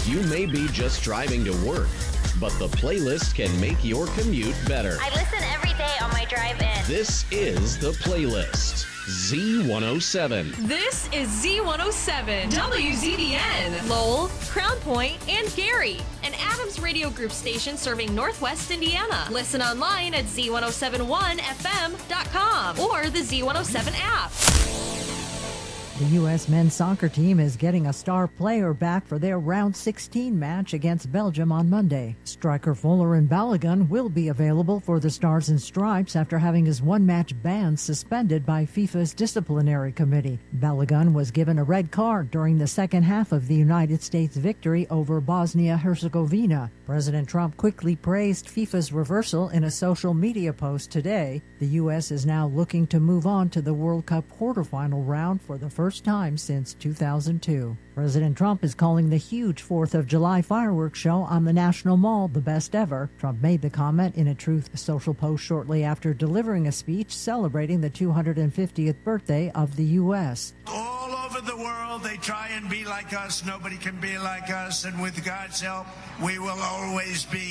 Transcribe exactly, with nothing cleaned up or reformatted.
You may be just driving to work, but the playlist can make your commute better. I listen every day on my drive in. This is The Playlist. Z one oh seven. This is Z one oh seven, W Z B N, Lowell, Crown Point, and Gary, an Adams Radio Group station serving Northwest Indiana. Listen online at Z one oh seven one F M dot com or the Z one oh seven app. The U S men's soccer team is getting a star player back for their round sixteen match against Belgium on Monday. Striker Folarin Balogun will be available for the Stars and Stripes after having his one-match ban suspended by FIFA's disciplinary committee. Balogun was given a red card during the second half of the United States victory over Bosnia-Herzegovina. President Trump quickly praised FIFA's reversal in a social media post today. The U S is now looking to move on to the World Cup quarterfinal round for the first time since two thousand two. President Trump is calling the huge fourth of July fireworks show on the National Mall the best ever. Trump made the comment in a Truth Social post shortly after delivering a speech celebrating the two hundred fiftieth birthday of the U S. All over the world, they try and be like us. Nobody can be like us. And with God's help, we will always be.